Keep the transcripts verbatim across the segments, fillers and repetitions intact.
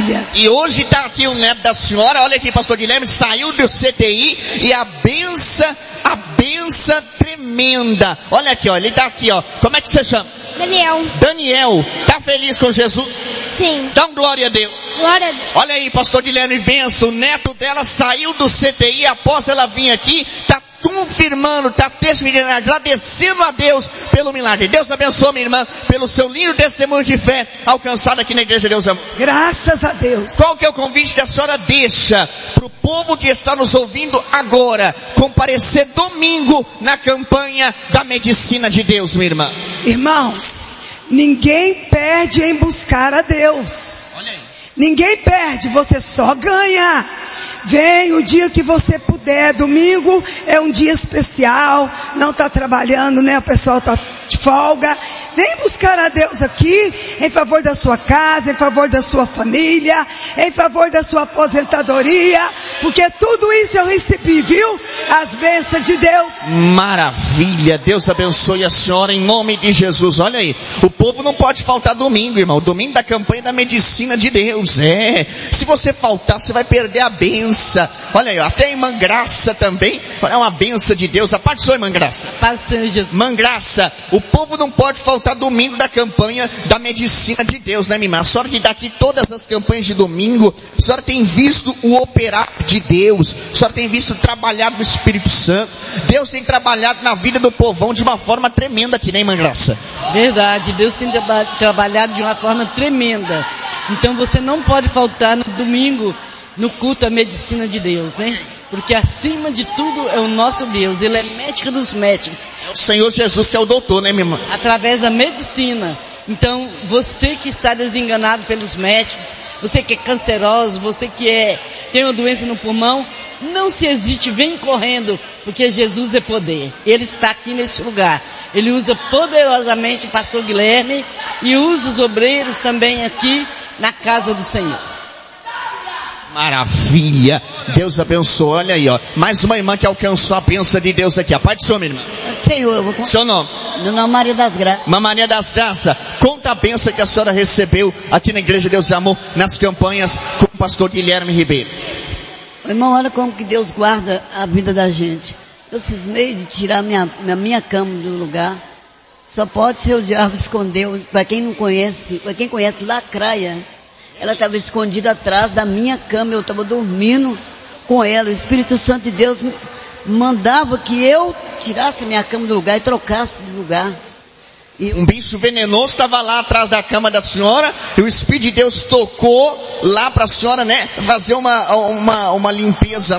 maravilha. E hoje está aqui o neto da senhora, olha aqui, pastor Guilherme, saiu do C T I e a benção, a benção tremenda. Olha aqui, ó, ele está aqui, ó. Como é que você chama? Daniel. Daniel, tá feliz com Jesus? Sim. Dá um glória a Deus. Glória a Deus. Olha aí, pastor Guilherme, benção, o neto dela saiu do C T I após ela vir aqui, tá confirmando, está testemunhando, agradecendo a Deus pelo milagre. Deus abençoe, minha irmã, pelo seu lindo testemunho de fé alcançado aqui na Igreja Deus Amor. Graças a Deus. Qual que é o convite que a senhora deixa para o povo que está nos ouvindo agora, comparecer domingo na campanha da medicina de Deus, minha irmã? Irmãos, ninguém perde em buscar a Deus. Olha aí. Ninguém perde, você só ganha. Vem o dia que você puder. Domingo é um dia especial. Não está trabalhando, né? O pessoal está de folga. Vem buscar a Deus aqui, em favor da sua casa, em favor da sua família, em favor da sua aposentadoria, porque tudo isso eu recebi, viu? As bênçãos de Deus. Maravilha, Deus abençoe a senhora em nome de Jesus. Olha aí, o povo não pode faltar domingo, irmão. Domingo da campanha da medicina de Deus, é. Se você faltar, você vai perder a benção. Olha aí, até a irmã Graça também, é uma benção de Deus. A parte sua, irmã Graça. Paz do Senhor Jesus. Irmã Graça, o povo não pode faltar domingo da campanha da medicina de Deus, né, minha irmã? A senhora que está aqui todas as campanhas de domingo, a senhora tem visto o operar de Deus, a senhora tem visto trabalhar do Espírito Santo. Deus tem trabalhado na vida do povão de uma forma tremenda aqui, né, irmã Graça? Verdade, Deus tem traba- trabalhado de uma forma tremenda. Então você não pode faltar no domingo, no culto à medicina de Deus, né? Porque acima de tudo é o nosso Deus, Ele é médico dos médicos. É o Senhor Jesus que é o doutor, né, minha irmã? Através da medicina. Então, você que está desenganado pelos médicos, você que é canceroso, você que é, tem uma doença no pulmão, não se hesite, vem correndo, porque Jesus é poder. Ele está aqui neste lugar. Ele usa poderosamente o pastor Guilherme e usa os obreiros também aqui na casa do Senhor. Maravilha, Deus abençoe. Olha aí, ó, mais uma irmã que alcançou a bênção de Deus aqui. A paz do Senhor, minha irmã. Senhor, eu vou... Seu nome? Meu nome é Maria das Graças. Irmã Maria das Graças, conta a bênção que a senhora recebeu aqui na Igreja Deus e Amor, nas campanhas com o pastor Guilherme Ribeiro. Irmão, olha como que Deus guarda a vida da gente. Eu cismei de tirar minha, minha, minha cama do lugar. Só pode ser o diabo escondeu. Para quem não conhece, para quem conhece Lacraia, ela estava escondida atrás da minha cama, eu estava dormindo com ela. O Espírito Santo de Deus mandava que eu tirasse minha cama do lugar e trocasse de lugar. E... um bicho venenoso estava lá atrás da cama da senhora, e o Espírito de Deus tocou lá para a senhora, né, fazer uma, uma, uma limpeza.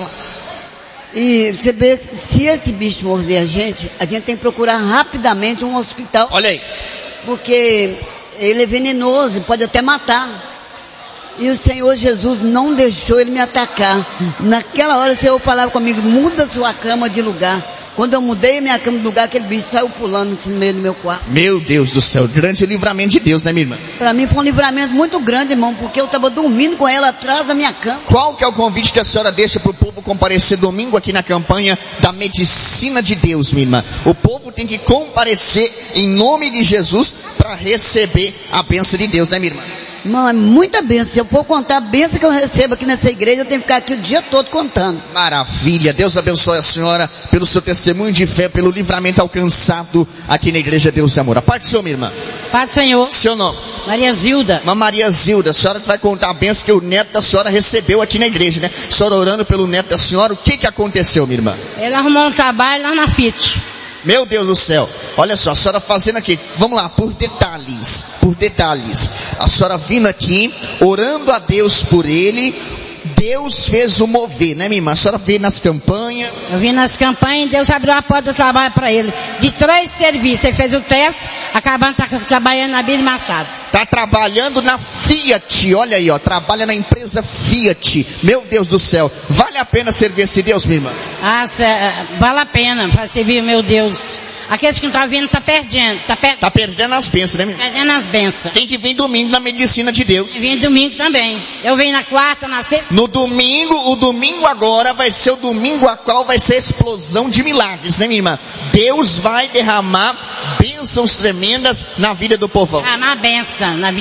E você vê, se esse bicho morder a gente, a gente tem que procurar rapidamente um hospital. Olha aí. Porque ele é venenoso, pode até matar. E o Senhor Jesus não deixou ele me atacar. Naquela hora o Senhor falava comigo, muda sua cama de lugar. Quando eu mudei a minha cama de lugar, aquele bicho saiu pulando no meio do meu quarto. Meu Deus do céu, grande livramento de Deus, né, minha irmã? Para mim foi um livramento muito grande, irmão, porque eu estava dormindo com ela atrás da minha cama. Qual que é o convite que a senhora deixa para o povo comparecer domingo aqui na campanha da medicina de Deus, minha irmã? O povo tem que comparecer em nome de Jesus para receber a bênção de Deus, né, minha irmã? Irmão, é muita bênção. Se eu for contar a bênção que eu recebo aqui nessa igreja, eu tenho que ficar aqui o dia todo contando. Maravilha, Deus abençoe a senhora pelo seu testemunho de fé, pelo livramento alcançado aqui na Igreja Deus e Amor. A parte do Senhor, minha irmã. Pai do Senhor. Seu nome? Maria Zilda. Irmã Maria Zilda, a senhora vai contar a bênção que o neto da senhora recebeu aqui na igreja, né? A senhora orando pelo neto da senhora, o que que aconteceu, minha irmã? Ele arrumou um trabalho lá na Fiat. Meu Deus do céu, olha só, a senhora fazendo aqui, vamos lá, por detalhes, por detalhes. A senhora vindo aqui, orando a Deus por ele, Deus fez o mover, né, minha irmã? A senhora veio nas campanhas. Eu vim nas campanhas e Deus abriu a porta do trabalho para ele. De três serviços, ele fez o teste, acabando tá trabalhando na Bíblia Machado. Tá trabalhando na Fiat, olha aí, ó, trabalha na empresa Fiat. Meu Deus do céu, vale a pena servir esse Deus, minha irmã? Ah, cê, vale a pena para servir, meu Deus. Aqueles que não estão vindo, tá perdendo. Tá, per... tá perdendo as bênçãos, né, minha irmã? Perdendo as bênçãos. Tem que vir domingo na medicina de Deus. E vim domingo também. Eu venho na quarta, na sexta. No domingo, o domingo agora vai ser o domingo a qual vai ser a explosão de milagres, né, minha irmã? Deus vai derramar bênçãos tremendas na vida do povão. Derramar bênção na vida.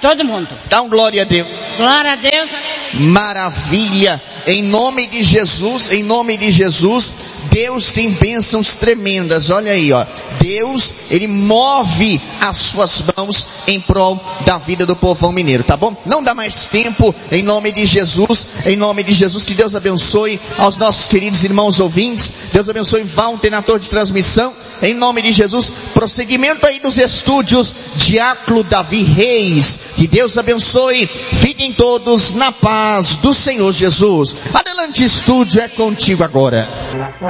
todo mundo. Dá um glória a Deus. Glória a Deus. Maravilha. Em nome de Jesus, em nome de Jesus, Deus tem bênçãos tremendas. Olha aí, ó. Deus, Ele move as suas mãos em prol da vida do povão mineiro, tá bom? Não dá mais tempo, em nome de Jesus, em nome de Jesus, que Deus abençoe aos nossos queridos irmãos ouvintes. Deus abençoe Walter na torre de transmissão. Em nome de Jesus, prosseguimento aí dos estúdios, Diácono Davi Reis. Que Deus abençoe. Fiquem todos na paz do Senhor Jesus. Adelante, estúdio, é contigo agora.